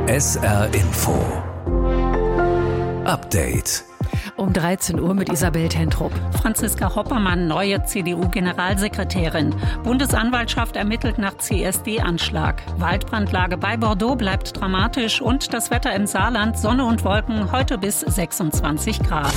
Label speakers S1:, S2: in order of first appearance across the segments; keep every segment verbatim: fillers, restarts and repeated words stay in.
S1: S R Info Update.
S2: Um dreizehn Uhr mit Isabel Tentrup. Franziska Hoppermann, neue C D U-Generalsekretärin. Bundesanwaltschaft ermittelt nach C S D-Anschlag. Waldbrandlage bei Bordeaux bleibt dramatisch und das Wetter im Saarland, Sonne und Wolken, heute bis sechsundzwanzig Grad.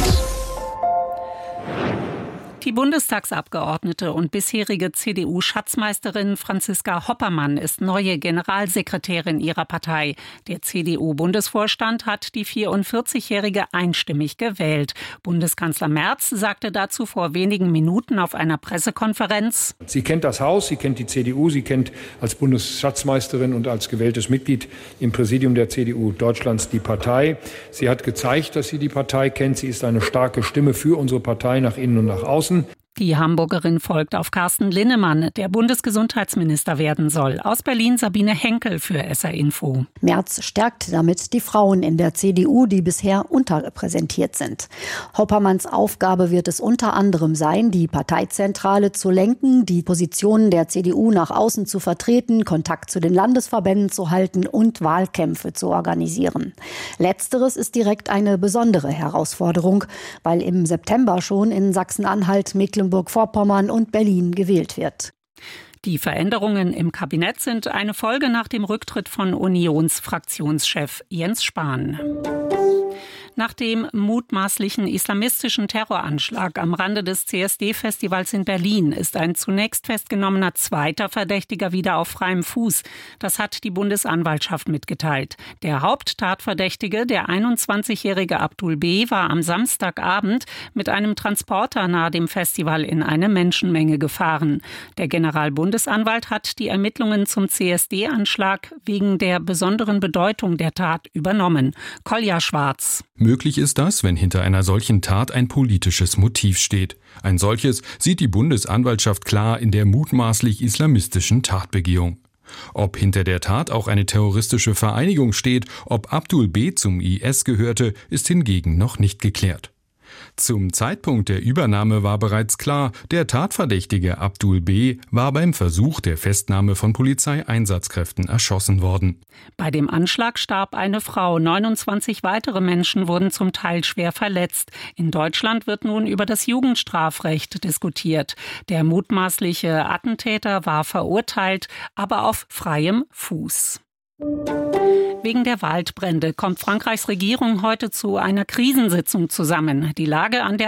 S2: Die Bundestagsabgeordnete und bisherige C D U-Schatzmeisterin Franziska Hoppermann ist neue Generalsekretärin ihrer Partei. Der C D U-Bundesvorstand hat die vierundvierzigjährige einstimmig gewählt. Bundeskanzler Merz sagte dazu vor wenigen Minuten auf einer Pressekonferenz:
S3: Sie kennt das Haus, sie kennt die C D U, sie kennt als Bundesschatzmeisterin und als gewähltes Mitglied im Präsidium der C D U Deutschlands die Partei. Sie hat gezeigt, dass sie die Partei kennt. Sie ist eine starke Stimme für unsere Partei nach innen und nach außen.
S2: Die Hamburgerin folgt auf Carsten Linnemann, der Bundesgesundheitsminister werden soll. Aus Berlin Sabine Henkel für S R Info.
S4: Merz stärkt damit die Frauen in der C D U, die bisher unterrepräsentiert sind. Hoppermanns Aufgabe wird es unter anderem sein, die Parteizentrale zu lenken, die Positionen der C D U nach außen zu vertreten, Kontakt zu den Landesverbänden zu halten und Wahlkämpfe zu organisieren. Letzteres ist direkt eine besondere Herausforderung, weil im September schon in Sachsen-Anhalt, Mecklenburg-Vorpommern und Berlin gewählt wird.
S2: Die Veränderungen im Kabinett sind eine Folge nach dem Rücktritt von Unionsfraktionschef Jens Spahn. Nach dem mutmaßlichen islamistischen Terroranschlag am Rande des C S D-Festivals in Berlin ist ein zunächst festgenommener zweiter Verdächtiger wieder auf freiem Fuß. Das hat die Bundesanwaltschaft mitgeteilt. Der Haupttatverdächtige, der einundzwanzigjährige Abdul B., war am Samstagabend mit einem Transporter nahe dem Festival in eine Menschenmenge gefahren. Der Generalbundesanwalt hat die Ermittlungen zum C S D-Anschlag wegen der besonderen Bedeutung der Tat übernommen. Kolja Schwarz.
S5: Möglich ist das, wenn hinter einer solchen Tat ein politisches Motiv steht. Ein solches sieht die Bundesanwaltschaft klar in der mutmaßlich islamistischen Tatbegehung. Ob hinter der Tat auch eine terroristische Vereinigung steht, ob Abdul B. zum I S gehörte, ist hingegen noch nicht geklärt. Zum Zeitpunkt der Übernahme war bereits klar, der Tatverdächtige Abdul B. war beim Versuch der Festnahme von Polizeieinsatzkräften erschossen worden.
S2: Bei dem Anschlag starb eine Frau. neunundzwanzig weitere Menschen wurden zum Teil schwer verletzt. In Deutschland wird nun über das Jugendstrafrecht diskutiert. Der mutmaßliche Attentäter war verurteilt, aber auf freiem Fuß. Wegen der Waldbrände kommt Frankreichs Regierung heute zu einer Krisensitzung zusammen. Die Lage an der